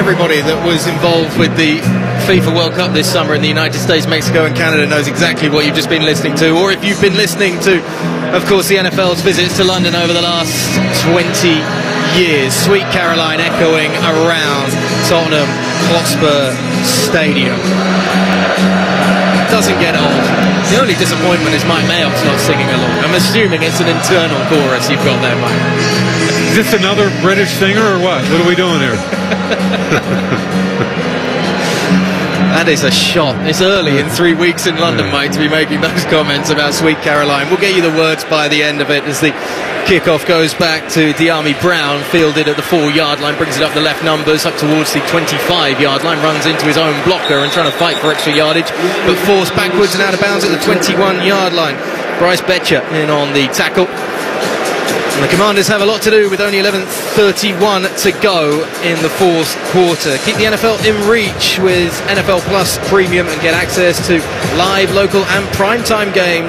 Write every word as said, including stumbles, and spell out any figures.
everybody that was involved with the FIFA World Cup this summer in the United States, Mexico and Canada knows exactly what you've just been listening to. Or if you've been listening to, of course, the N F L's visits to London over the last twenty years. Sweet Caroline echoing around Tottenham Hotspur Stadium. Doesn't get old. The only disappointment is Mike Mayock's not singing along. I'm assuming it's an internal chorus you've got there, Mike. Is this another British singer or what? What are we doing here? That is a shot. It's early in three weeks in London, Mike, to be making those comments about Sweet Caroline. We'll get you the words by the end of it as the kickoff goes back to Diami Brown, fielded at the four-yard line, brings it up the left numbers, up towards the twenty-five-yard line, runs into his own blocker and trying to fight for extra yardage, but forced backwards and out of bounds at the twenty-one-yard line. Bryce Betcher in on the tackle. And the Commanders have a lot to do with only eleven thirty-one to go in the fourth quarter. Keep the N F L in reach with N F L Plus Premium and get access to live, local and primetime games.